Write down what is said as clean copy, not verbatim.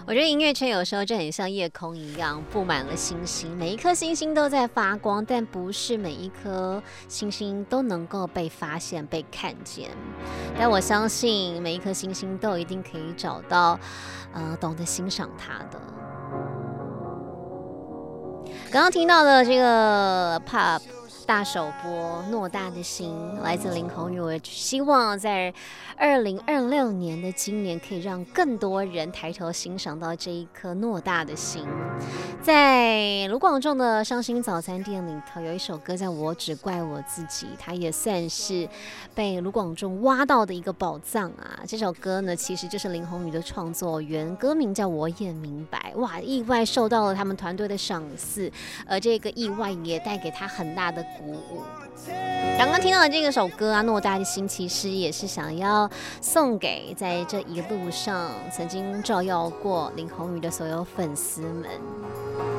我觉得音乐圈有时候就很像夜空一样，布满了星星，每一颗星星都在发光，但不是每一颗星星都能够被发现、被看见。但我相信每一颗星星都一定可以找到，懂得欣赏它的。刚刚听到的这个 Pop 大首播《偌大的心》，来自林宏宇。我希望在2026年的今年，可以让更多人抬头欣赏到这一颗偌大的心。在卢广仲的《伤心早餐店》里头，有一首歌叫《我只怪我自己》，它也算是被卢广仲挖到的一个宝藏啊。这首歌呢，其实就是林宏宇的创作，原歌名叫《我也明白》。哇，意外受到了他们团队的赏识，而这个意外也带给他很大的鼓舞。刚刚听到的这个首歌啊，《偌大的心》，其实也是想要送给在这一路上曾经照耀过林宏宇的所有粉丝们。